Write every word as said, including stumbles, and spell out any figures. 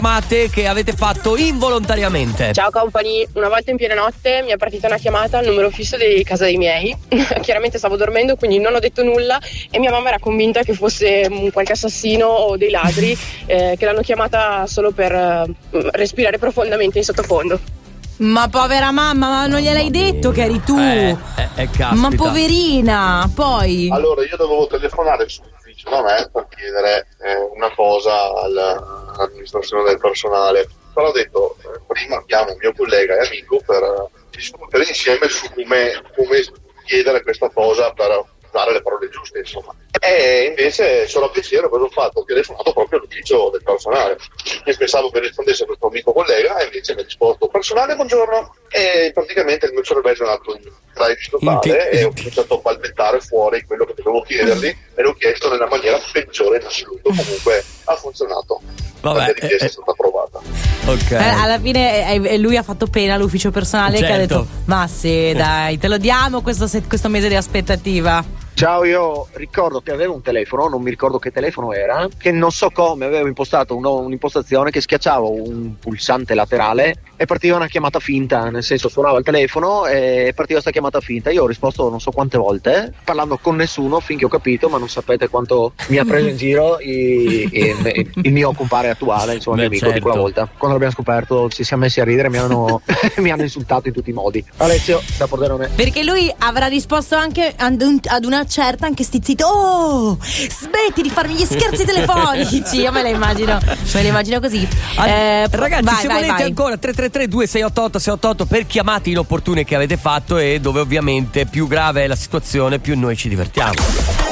chiamate che avete fatto involontariamente. Ciao company, una volta in piena notte mi è partita una chiamata al numero fisso di casa dei miei. Chiaramente stavo dormendo, quindi non ho detto nulla e mia mamma era convinta che fosse un qualche assassino o dei ladri eh, che l'hanno chiamata solo per eh, respirare profondamente in sottofondo. Ma povera mamma, ma non gliel'hai detto che eri tu? Eh, eh, eh, caspita. Ma poverina, poi. Allora io dovevo telefonare sull'ufficio da me per chiedere eh, una cosa al- all'amministrazione del personale, però ho detto eh, prima chiamo un mio collega e amico per eh, discutere insieme su come, come chiedere questa cosa per dare le parole giuste, insomma. E invece solo a pensiero cosa ho fatto? Ho telefonato proprio all'ufficio del personale. Io pensavo che rispondesse questo amico collega e invece mi ha risposto: personale, buongiorno. E praticamente il mio cervello è andato in drive totale e ho cominciato a balbettare fuori quello che dovevo chiedergli e l'ho chiesto nella maniera peggiore in assoluto. Comunque ha funzionato. Vabbè, la mia richiesta eh, è stata approvata. Ok. Eh, alla fine eh, lui ha fatto pena all'ufficio personale, Certo. che ha detto: ma sì, dai, te lo diamo questo, se- questo mese di aspettativa. Ciao, io ricordo che avevo un telefono, non mi ricordo che telefono era, che non so come avevo impostato uno- un'impostazione che schiacciavo un pulsante laterale e partiva una chiamata finta, nel senso suonava il telefono e partiva questa chiamata finta. Io ho risposto non so quante volte, parlando con nessuno finché ho capito, ma non sapete quanto mi ha preso in giro i- i- il mio compare attuale, insomma, Beh, mio amico di quella certo. volta. Quando l'abbiamo scoperto ci siamo messi a ridere, mi hanno, mi hanno insultato in tutti i modi. Alessio, da Pordenone. Perché lui avrà risposto anche ad, un- ad una certa, anche stizzito: oh, smetti di farmi gli scherzi telefonici. Io me la immagino, me la immagino così. Al- Eh, Ragazzi, vai, se vai, volete vai. ancora tre tre tre due sei otto otto sei otto otto per chiamate inopportune che avete fatto e dove ovviamente più grave è la situazione, più noi ci divertiamo.